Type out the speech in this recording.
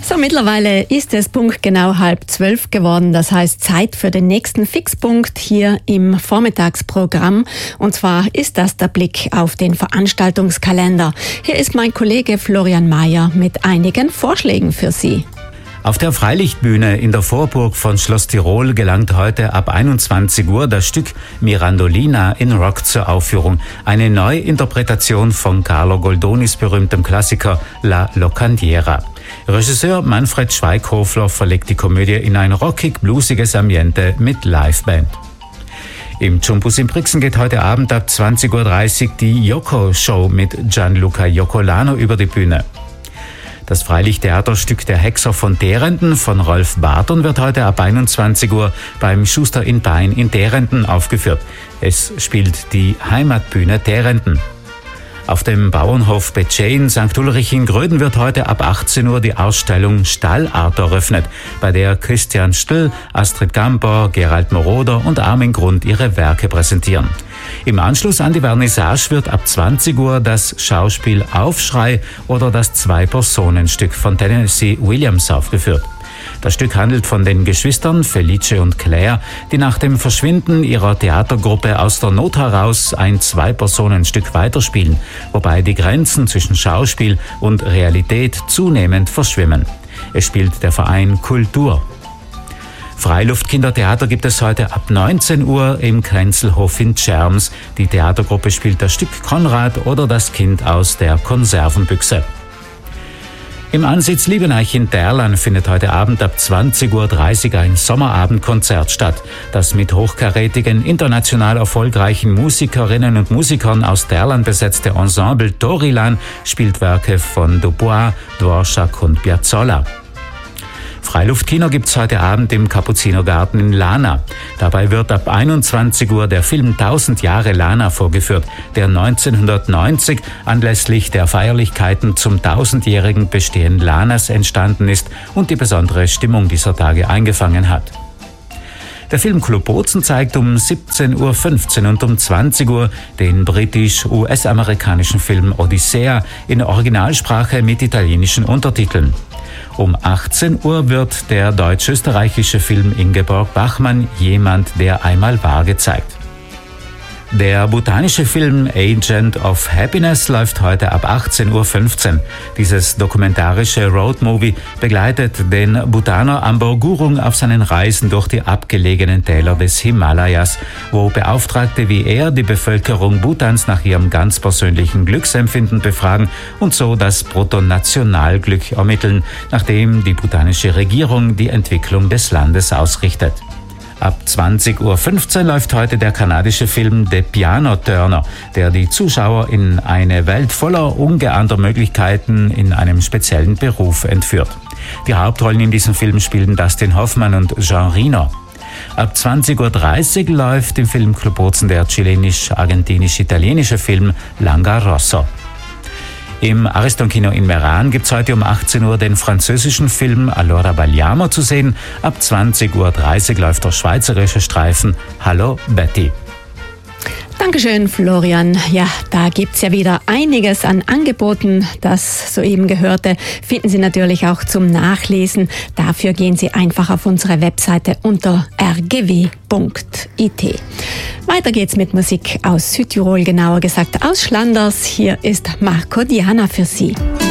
So, mittlerweile ist es punktgenau 11:30 geworden. Das heißt, Zeit für den nächsten Fixpunkt hier im Vormittagsprogramm. Und zwar ist das der Blick auf den Veranstaltungskalender. Hier ist mein Kollege Florian Mayer mit einigen Vorschlägen für Sie. Auf der Freilichtbühne in der Vorburg von Schloss Tirol gelangt heute ab 21 Uhr das Stück Mirandolina in Rock zur Aufführung. Eine Neuinterpretation von Carlo Goldonis berühmtem Klassiker La Locandiera. Regisseur Manfred Schweighöfler verlegt die Komödie in ein rockig-bluesiges Ambiente mit Liveband. Im Jumbus in Brixen geht heute Abend ab 20.30 Uhr die Yoko-Show mit Gianluca Joccolano über die Bühne. Das Freilichttheaterstück Der Hexer von Derenden von Rolf Barton wird heute ab 21 Uhr beim Schuster in Bain in Derenden aufgeführt. Es spielt die Heimatbühne Derenden. Auf dem Bauernhof Betschä in St. Ulrich in Gröden wird heute ab 18 Uhr die Ausstellung Stallart eröffnet, bei der Christian Still, Astrid Gamper, Gerald Moroder und Armin Grund ihre Werke präsentieren. Im Anschluss an die Vernissage wird ab 20 Uhr das Schauspiel Aufschrei oder das Zwei-Personen-Stück von Tennessee Williams aufgeführt. Das Stück handelt von den Geschwistern Felice und Claire, die nach dem Verschwinden ihrer Theatergruppe aus der Not heraus ein Zwei-Personen-Stück weiterspielen, wobei die Grenzen zwischen Schauspiel und Realität zunehmend verschwimmen. Es spielt der Verein Kultur. Freiluft-Kindertheater gibt es heute ab 19 Uhr im Kränzelhof in Tscherms. Die Theatergruppe spielt das Stück Konrad oder das Kind aus der Konservenbüchse. Im Ansitz Liebeneich in Derlan findet heute Abend ab 20.30 Uhr ein Sommerabendkonzert statt, das mit hochkarätigen, international erfolgreichen Musikerinnen und Musikern aus Derlan besetzte Ensemble Dorilan spielt Werke von Dubois, Dvorak und Piazzolla. Freiluftkino gibt's heute Abend im Kapuzinergarten in Lana. Dabei wird ab 21 Uhr der Film 1000 Jahre Lana vorgeführt, der 1990 anlässlich der Feierlichkeiten zum 1000-jährigen Bestehen Lanas entstanden ist und die besondere Stimmung dieser Tage eingefangen hat. Der Filmclub Bozen zeigt um 17.15 Uhr und um 20 Uhr den britisch-US-amerikanischen Film Odyssea in Originalsprache mit italienischen Untertiteln. Um 18 Uhr wird der deutsch-österreichische Film Ingeborg Bachmann Jemand, der einmal war gezeigt. Der botanische Film Agent of Happiness läuft heute ab 18.15 Uhr. Dieses dokumentarische Roadmovie begleitet den Bhutaner Amber Gurung auf seinen Reisen durch die abgelegenen Täler des Himalayas, wo Beauftragte wie er die Bevölkerung Bhutans nach ihrem ganz persönlichen Glücksempfinden befragen und so das Bruttonationalglück ermitteln, nachdem die bhutanische Regierung die Entwicklung des Landes ausrichtet. Ab 20.15 Uhr läuft heute der kanadische Film The Piano Turner, der die Zuschauer in eine Welt voller ungeahnter Möglichkeiten in einem speziellen Beruf entführt. Die Hauptrollen in diesem Film spielen Dustin Hoffmann und Jean Reno. Ab 20.30 Uhr läuft im Filmclub Bozen der chilenisch-argentinisch-italienische Film Langarosso. Im Ariston-Kino in Meran gibt's heute um 18 Uhr den französischen Film Allora balliamo zu sehen. Ab 20.30 Uhr läuft der schweizerische Streifen Hallo Betty. Dankeschön, Florian. Ja, da gibt's ja wieder einiges an Angeboten. Das soeben Gehörte finden Sie natürlich auch zum Nachlesen. Dafür gehen Sie einfach auf unsere Webseite unter rgw.it. Weiter geht's mit Musik aus Südtirol, genauer gesagt aus Schlanders. Hier ist Marco Diana für Sie.